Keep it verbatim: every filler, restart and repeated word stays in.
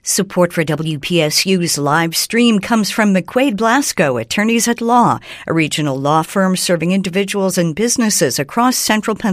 Support for W P S U's live stream comes from McQuaid Blasco, Attorneys at Law, a regional law firm serving individuals and businesses across central Pennsylvania.